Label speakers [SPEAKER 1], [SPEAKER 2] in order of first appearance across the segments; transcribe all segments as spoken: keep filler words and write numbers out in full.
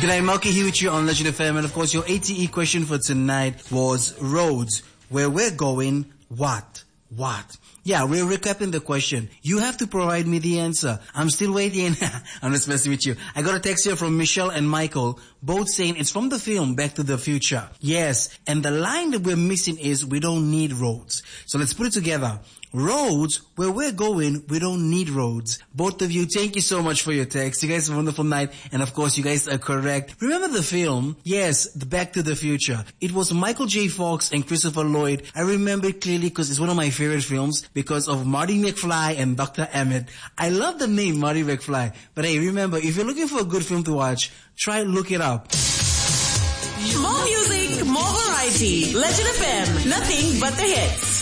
[SPEAKER 1] G'day, Malky here with you on Legend F M, and of course your A T E question for tonight was roads. Where we're going, what? What? Yeah, we're recapping the question. You have to provide me the answer. I'm still waiting. I'm just messing with you. I got a text here from Michelle and Michael, both saying it's from the film Back to the Future. Yes, and the line that we're missing is we don't need roads. So let's put it together. Roads, where we're going, we don't need roads. Both of you, thank you so much for your text. You guys have a wonderful night. And of course, you guys are correct. Remember the film? Yes, the Back to the Future. It was Michael J. Fox and Christopher Lloyd. I remember it clearly because it's one of my favorite films because of Marty McFly and Doctor Emmett. I love the name Marty McFly. But hey, remember, if you're looking for a good film to watch, try look it up.
[SPEAKER 2] More music, more variety. Legend F M, nothing but the hits.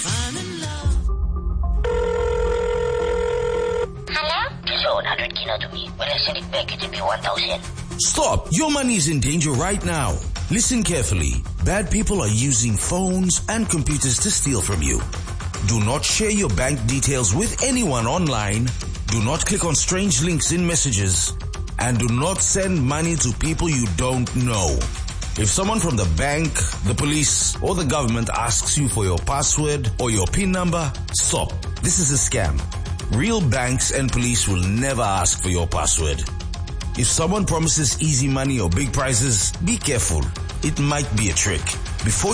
[SPEAKER 3] one hundred kilo to me. When I send it back, it will be one thousand.
[SPEAKER 4] Stop! Your money is in danger right now. Listen carefully. Bad people are using phones and computers to steal from you. Do not share your bank details with anyone online. Do not click on strange links in messages. And do not send money to people you don't know. If someone from the bank, the police, or the government asks you for your password or your PIN number, stop. This is a scam. Real banks and police will never ask for your password. If someone promises easy money or big prizes, be careful. It might be a trick. Before